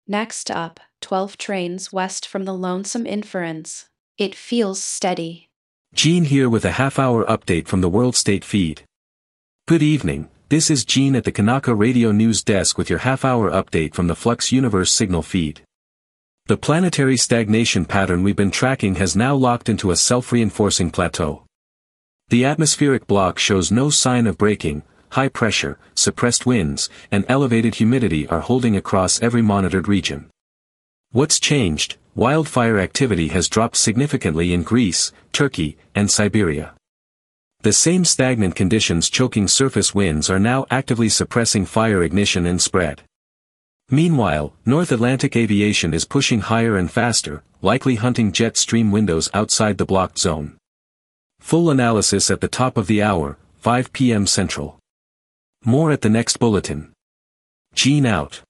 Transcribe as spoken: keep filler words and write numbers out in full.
Next up, twelve trains west from the Lonesome Inference. It feels steady. Gene here with a half-hour update from the World State feed. Good evening, this is Gene at the Kanaka Radio News Desk with your half-hour update from the Flux Universe signal feed. The planetary stagnation pattern we've been tracking has now locked into a self-reinforcing plateau. The atmospheric block shows no sign of breaking. High pressure, suppressed winds, and elevated humidity are holding across every monitored region. What's changed? Wildfire activity has dropped significantly in Greece, Turkey, and Siberia. The same stagnant conditions choking surface winds are now actively suppressing fire ignition and spread. Meanwhile, North Atlantic aviation is pushing higher and faster, likely hunting jet stream windows outside the blocked zone. Full analysis at the top of the hour, five p m Central. More at the next bulletin. Gene out.